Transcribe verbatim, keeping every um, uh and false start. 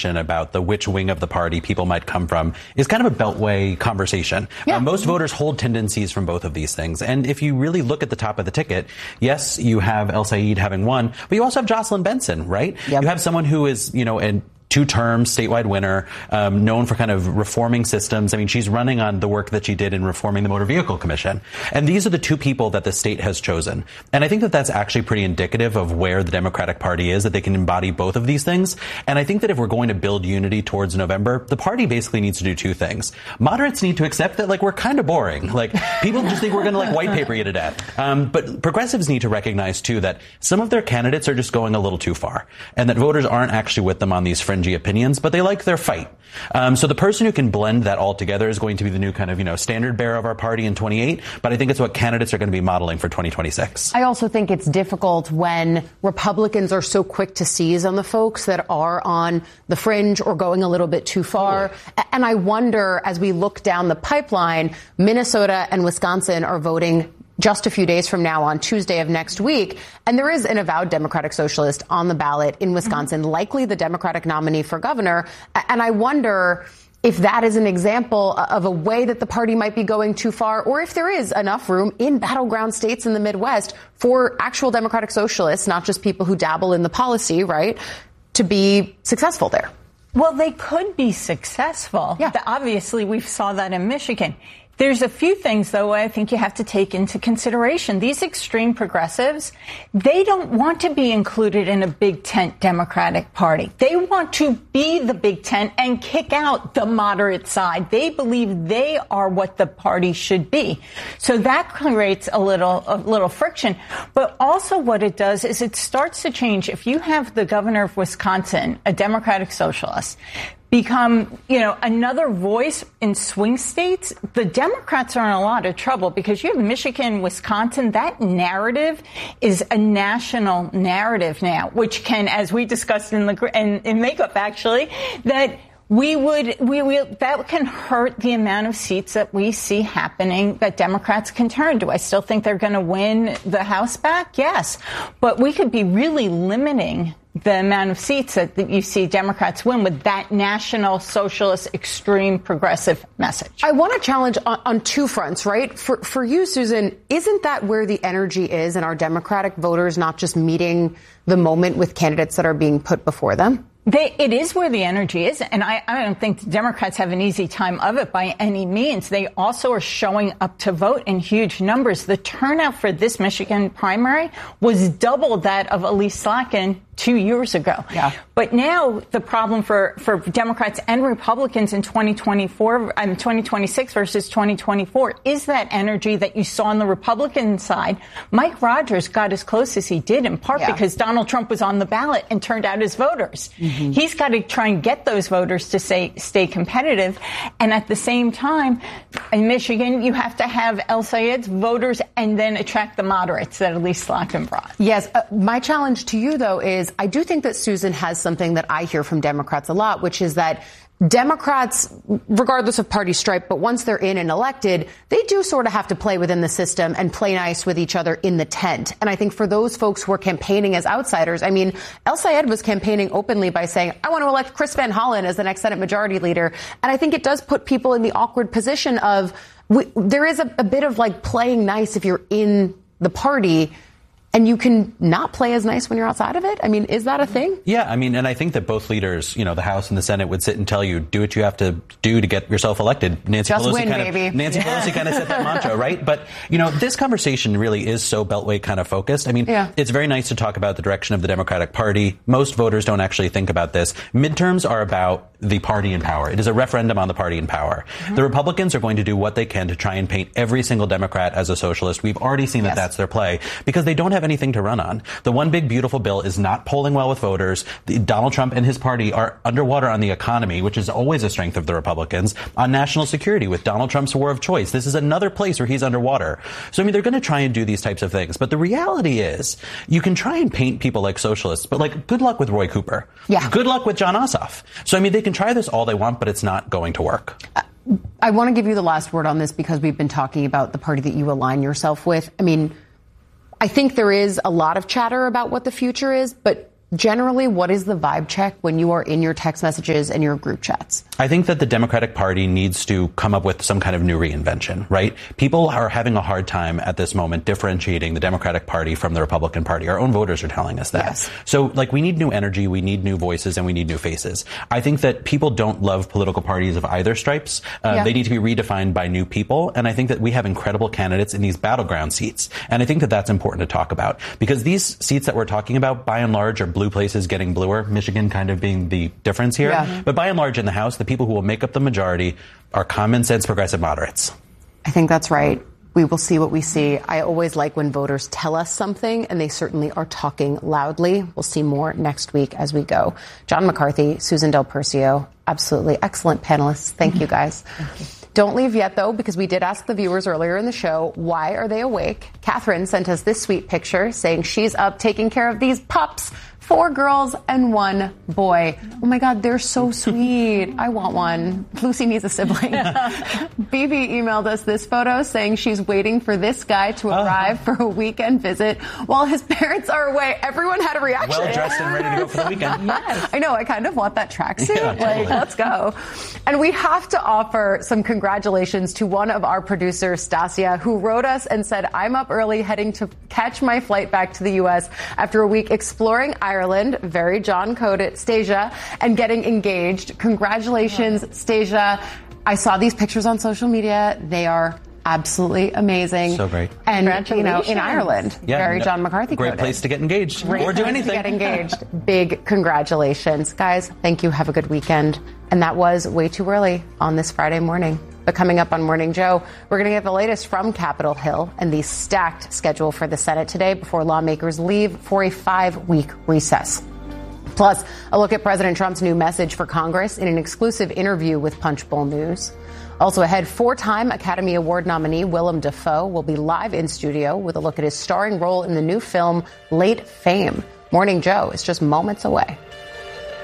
conversation about the which wing of the party people might come from is kind of a beltway conversation. Yeah. Uh, most voters hold tendencies from both of these things. And if you really look at the top of the ticket, yes, you have El Sayed having won, but you also have Jocelyn Benson, right? Yep. You have someone who is, you know, an two-term statewide winner, um, known for kind of reforming systems. I mean, she's running on the work that she did in reforming the Motor Vehicle Commission. And these are the two people that the state has chosen. And I think that that's actually pretty indicative of where the Democratic Party is, that they can embody both of these things. And I think that if we're going to build unity towards November, the party basically needs to do two things. Moderates need to accept that, like, we're kind of boring. Like, people just think we're going to, like, white paper you to death. Um, but progressives need to recognize, too, that some of their candidates are just going a little too far, and that voters aren't actually with them on these fringy opinions, but they like their fight. Um, so the person who can blend that all together is going to be the new kind of, you know, standard bearer of our party in twenty-eight. But I think it's what candidates are going to be modeling for twenty twenty-six. I also think it's difficult when Republicans are so quick to seize on the folks that are on the fringe or going a little bit too far. Oh. And I wonder, as we look down the pipeline, Minnesota and Wisconsin are voting just a few days from now on Tuesday of next week. And there is an avowed Democratic Socialist on the ballot in Wisconsin, mm-hmm. likely the Democratic nominee for governor. And I wonder if that is an example of a way that the party might be going too far, or if there is enough room in battleground states in the Midwest for actual Democratic Socialists, not just people who dabble in the policy, right, to be successful there. Well, they could be successful. Yeah. Obviously, we saw that in Michigan. There's a few things, though, I think you have to take into consideration. These extreme progressives, they don't want to be included in a big tent Democratic Party. They want to be the big tent and kick out the moderate side. They believe they are what the party should be. So that creates a little, a little friction. But also what it does is it starts to change. If you have the governor of Wisconsin, a Democratic Socialist, become, you know, another voice in swing states, the Democrats are in a lot of trouble because you have Michigan, Wisconsin. That narrative is a national narrative now, which can, as we discussed in the in, in makeup, actually, that we would we will that can hurt the amount of seats that we see happening that Democrats can turn. Do I still think they're going to win the House back? Yes, but we could be really limiting the amount of seats that you see Democrats win with that national socialist extreme progressive message. I want to challenge on, on two fronts, right? For for you, Susan, isn't that where the energy is in our Democratic voters not just meeting the moment with candidates that are being put before them? They, it is where the energy is, and I, I don't think the Democrats have an easy time of it by any means. They also are showing up to vote in huge numbers. The turnout for this Michigan primary was double that of Elise Slotkin two years ago. Yeah. But now the problem for, for Democrats and Republicans in twenty twenty-four, I mean, twenty twenty-six versus twenty twenty-four is that energy that you saw on the Republican side. Mike Rogers got as close as he did in part yeah. because Donald Trump was on the ballot and turned out his voters. Mm-hmm. He's got to try and get those voters to say, stay competitive. And at the same time, in Michigan, you have to have El Sayed's voters and then attract the moderates that Elise Slotkin brought. Yes. Uh, my challenge to you, though, is I do think that Susan has something that I hear from Democrats a lot, which is that Democrats, regardless of party stripe, but once they're in and elected, they do sort of have to play within the system and play nice with each other in the tent. And I think for those folks who are campaigning as outsiders, I mean, El Sayed was campaigning openly by saying, I want to elect Chris Van Hollen as the next Senate Majority Leader. And I think it does put people in the awkward position of we, there is a, a bit of like playing nice if you're in the party. And you can not play as nice when you're outside of it? I mean, is that a thing? Yeah, I mean, and I think that both leaders, you know, the House and the Senate would sit and tell you, do what you have to do to get yourself elected. Nancy Just Pelosi win, kind baby. of, Nancy yeah. Pelosi kind of set that mantra, right? But, you know, this conversation really is so Beltway kind of focused. I mean, yeah. it's very nice to talk about the direction of the Democratic Party. Most voters don't actually think about this. Midterms are about the party in power. It is a referendum on the party in power. Mm-hmm. The Republicans are going to do what they can to try and paint every single Democrat as a socialist. We've already seen that yes. that's their play because they don't have anything to run on. The one big beautiful bill is not polling well with voters. The, Donald Trump and his party are underwater on the economy, which is always a strength of the Republicans, on national security with Donald Trump's war of choice. This is another place where he's underwater. So, I mean, they're going to try and do these types of things. But the reality is you can try and paint people like socialists, but like good luck with Roy Cooper. Yeah. Good luck with Jon Ossoff. So, I mean, they can try this all they want, but it's not going to work. Uh, I want to give you the last word on this because we've been talking about the party that you align yourself with. I mean, I think there is a lot of chatter about what the future is, but generally, what is the vibe check when you are in your text messages and your group chats? I think that the Democratic Party needs to come up with some kind of new reinvention, right? People are having a hard time at this moment differentiating the Democratic Party from the Republican Party. Our own voters are telling us that. Yes. So, like, we need new energy, we need new voices, and we need new faces. I think that people don't love political parties of either stripes. Uh, yeah. They need to be redefined by new people, and I think that we have incredible candidates in these battleground seats. And I think that that's important to talk about, because these seats that we're talking about, by and large, are blue places getting bluer, Michigan kind of being the difference here. Yeah. But by and large, in the House, the people who will make up the majority are common sense progressive moderates. I think that's right. We will see what we see. I always like when voters tell us something, and they certainly are talking loudly. We'll see more next week as we go. John McCarthy, Susan Del Percio, absolutely excellent panelists. Thank you, guys. Thank you. Don't leave yet, though, because we did ask the viewers earlier in the show, why are they awake? Catherine sent us this sweet picture saying she's up taking care of these pups. Four girls and one boy. Oh, my God, they're so sweet. I want one. Lucy needs a sibling. B B emailed us this photo saying she's waiting for this guy to arrive uh-huh. for a weekend visit while his parents are away. Everyone had a reaction. Well dressed and ready to go for the weekend. Yes. I know. I kind of want that tracksuit. Yeah, like, totally. Let's go. And we have to offer some congratulations to one of our producers, Stasia, who wrote us and said, I'm up early heading to catch my flight back to the U S after a week exploring Ireland. Ireland, very John coded, Stasia, and getting engaged. Congratulations, Stasia. I saw these pictures on social media. They are absolutely amazing. So great. And, you know, in Ireland, yeah, very no, John McCarthy Great coded. place to get engaged Great or do place anything. To get engaged. Big congratulations. Guys, thank you. Have a good weekend. And that was Way Too Early on this Friday morning. But coming up on Morning Joe, we're going to get the latest from Capitol Hill and the stacked schedule for the Senate today before lawmakers leave for a five-week recess. Plus, a look at President Trump's new message for Congress in an exclusive interview with Punchbowl News. Also ahead, four-time Academy Award nominee Willem Dafoe will be live in studio with a look at his starring role in the new film Late Fame. Morning Joe is just moments away.